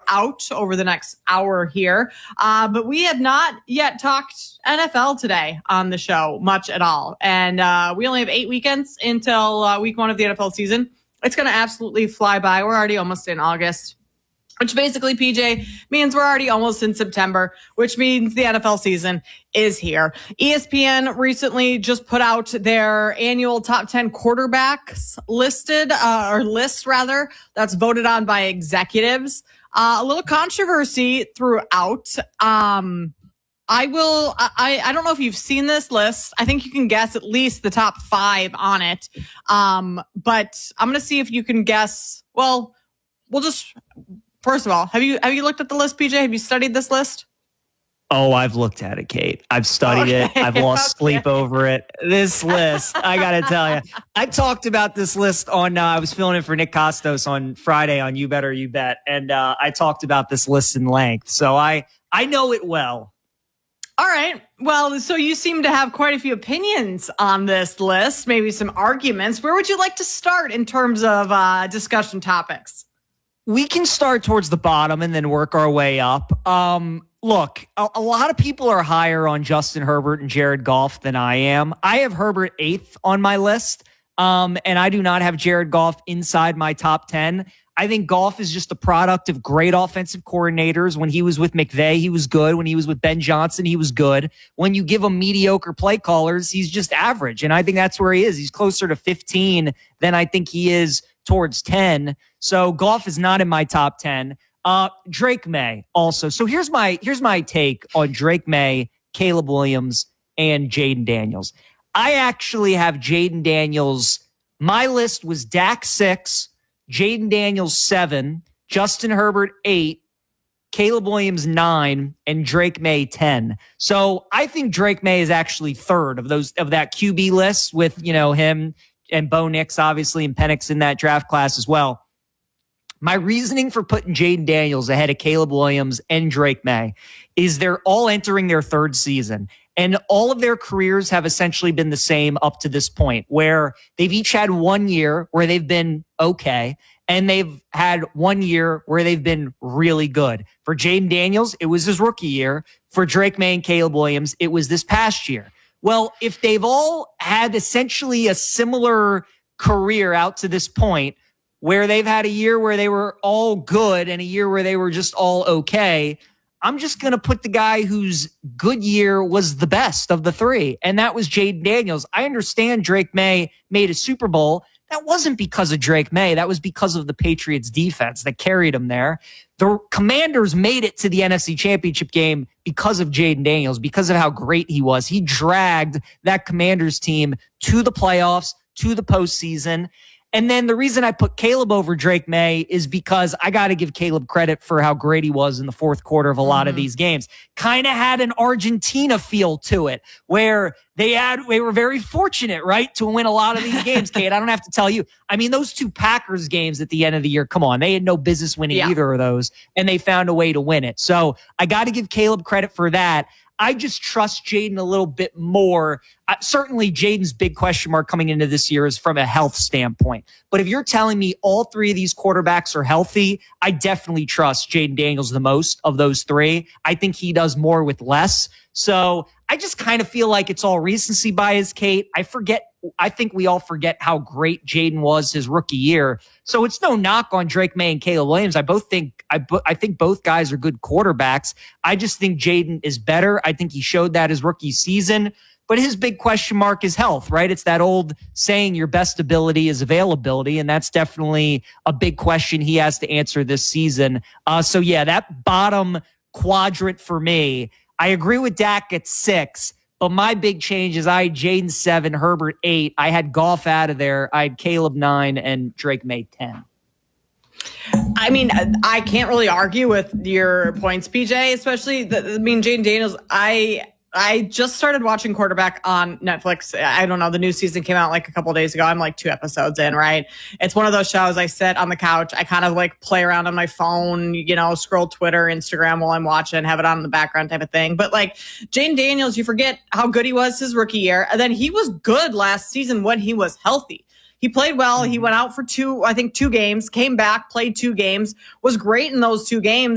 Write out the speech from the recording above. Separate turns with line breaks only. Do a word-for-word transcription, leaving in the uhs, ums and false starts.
out over the next hour here. Uh, but we have not yet talked N F L today on the show much at all. And uh, we only have eight weekends until uh, week one of the N F L season. It's going to absolutely fly by. We're already almost in August. Which basically, P J, means we're already almost in September, which means the N F L season is here. E S P N recently just put out their annual top ten quarterbacks listed, uh, or list rather, that's voted on by executives. Uh, a little controversy throughout. Um, I will, I, I don't know if you've seen this list. I think you can guess at least the top five on it. Um, but I'm going to see if you can guess. Well, we'll just... First of all, have you have you looked at the list, P J? Have you studied this list?
Oh, I've looked at it, Kate. I've studied okay. it. I've lost okay. sleep over it. This list, I got to tell you. I talked about this list on, uh, I was filling in for Nick Costos on Friday on You Better You Bet. And uh, I talked about this list in length. So I, I know it well.
All right. Well, so you seem to have quite a few opinions on this list, maybe some arguments. Where would you like to start in terms of uh, discussion topics?
We can start towards the bottom and then work our way up. Um, look, a, a lot of people are higher on Justin Herbert and Jared Goff than I am. I have Herbert eighth on my list, um, and I do not have Jared Goff inside my top ten. I think Goff is just a product of great offensive coordinators. When he was with McVay, he was good. When he was with Ben Johnson, he was good. When you give him mediocre play callers, he's just average. And I think that's where he is. He's closer to fifteen than I think he is towards ten. So Goff is not in my top ten. Uh, Drake May also. So here's my, here's my take on Drake May, Caleb Williams, and Jayden Daniels. I actually have Jayden Daniels. My list was Dak six, Jayden Daniels seven, Justin Herbert eight, Caleb Williams nine, and Drake May ten. So I think Drake May is actually third of those, of that Q B list with, you know, him and Bo Nix, obviously, and Penix in that draft class as well. My reasoning for putting Jayden Daniels ahead of Caleb Williams and Drake May is they're all entering their third season, and all of their careers have essentially been the same up to this point, where they've each had one year where they've been okay, and they've had one year where they've been really good. For Jayden Daniels, it was his rookie year. For Drake May and Caleb Williams, it was this past year. Well, if they've all had essentially a similar career out to this point, where they've had a year where they were all good and a year where they were just all okay, I'm just going to put the guy whose good year was the best of the three, and that was Jayden Daniels. I understand Drake May made a Super Bowl. That wasn't because of Drake May. That was because of the Patriots defense that carried him there. The Commanders made it to the N F C Championship game because of Jayden Daniels, because of how great he was. He dragged that Commanders team to the playoffs, to the postseason. And then the reason I put Caleb over Drake May is because I got to give Caleb credit for how great he was in the fourth quarter of a lot mm-hmm. of these games. Kind of had an Argentina feel to it, where they had, they were very fortunate, right, to win a lot of these games, Kate. I don't have to tell you. I mean, those two Packers games at the end of the year, come on, they had no business winning yeah. either of those, and they found a way to win it. So I got to give Caleb credit for that. I just trust Jayden a little bit more. Uh, certainly, Jayden's big question mark coming into this year is from a health standpoint. But if you're telling me all three of these quarterbacks are healthy, I definitely trust Jayden Daniels the most of those three. I think he does more with less. So I just kind of feel like it's all recency bias, Kate. I forget. I think we all forget how great Jayden was his rookie year. So it's no knock on Drake May and Caleb Williams. I both think I, I think both guys are good quarterbacks. I just think Jayden is better. I think he showed that his rookie season. But his big question mark is health, right? It's that old saying, your best ability is availability. And that's definitely a big question he has to answer this season. Uh, so yeah, that bottom quadrant for me, I agree with Dak at six. But my big change is I had Jayden seven, Herbert eight. I had Goff out of there. I had Caleb nine and Drake May ten.
I mean, I can't really argue with your points, P J, especially the, I mean, Jayden Daniels. I I just started watching quarterback on Netflix. I don't know. The new season came out like a couple of days ago. I'm like two episodes in, right? It's one of those shows I sit on the couch. I kind of like play around on my phone, you know, scroll Twitter, Instagram while I'm watching, have it on in the background type of thing. But like Jayden Daniels, you forget how good he was his rookie year. And then he was good last season when he was healthy. He played well. He went out for two, I think two games, came back, played two games, was great in those two games.